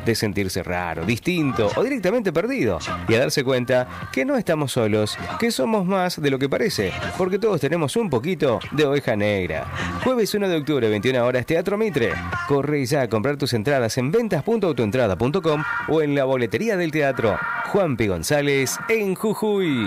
de sentirse raro, distinto o directamente perdido y a darse cuenta que no estamos solos, que somos más de lo que parece, porque todos tenemos un poquito de oveja negra. Jueves 1 de octubre, 21 horas, Teatro Mitre. Corre ya a comprar tus entradas en ventas.autoentrada.com o en la boletería del teatro Juan P. González en Jujuy.